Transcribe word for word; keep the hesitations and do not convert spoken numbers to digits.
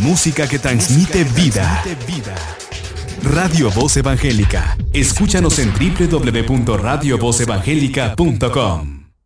música que transmite vida. Radio Voz Evangélica. Escúchanos en doble u doble u doble u punto radio voz evangélica punto com.